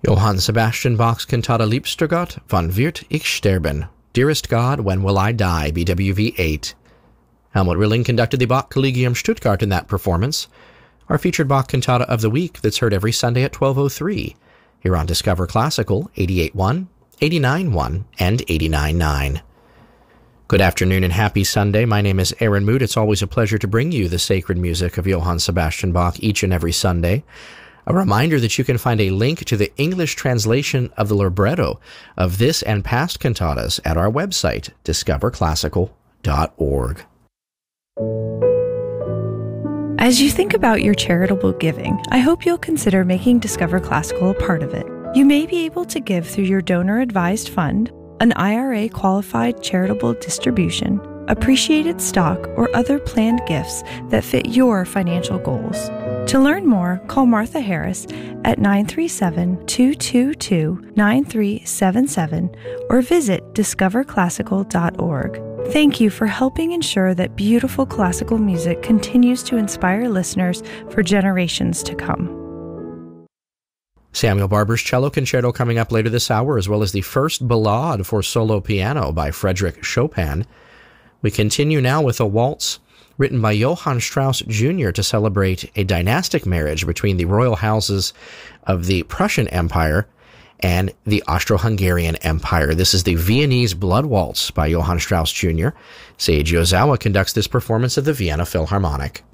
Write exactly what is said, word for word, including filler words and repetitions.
Johann Sebastian Bach's Cantata Liebster Gott, Wann wird ich sterben? Dearest God, When Will I Die? B W V eight. Helmut Rilling conducted the Bach Collegium Stuttgart in that performance, our featured Bach Cantata of the Week that's heard every Sunday at twelve oh three, here on Discover Classical, eighty-eight point one, eighty-nine point one, and eighty-nine point nine. Good afternoon and happy Sunday. My name is Aaron Mood. It's always a pleasure to bring you the sacred music of Johann Sebastian Bach each and every Sunday. A reminder that you can find a link to the English translation of the libretto of this and past cantatas at our website, discover classical dot org. As you think about your charitable giving, I hope you'll consider making Discover Classical a part of it. You may be able to give through your donor-advised fund, an I R A-qualified charitable distribution, appreciated stock, or other planned gifts that fit your financial goals. To learn more, call Martha Harris at nine three seven, two two two, nine three seven seven or visit discover classical dot org. Thank you for helping ensure that beautiful classical music continues to inspire listeners for generations to come. Samuel Barber's Cello Concerto coming up later this hour, as well as the first Ballade for solo piano by Frédéric Chopin. We continue now with a waltz written by Johann Strauss Junior to celebrate a dynastic marriage between the royal houses of the Prussian Empire and the Austro-Hungarian Empire. This is the Viennese Blood Waltz by Johann Strauss Junior Seiji Ozawa conducts this performance of the Vienna Philharmonic.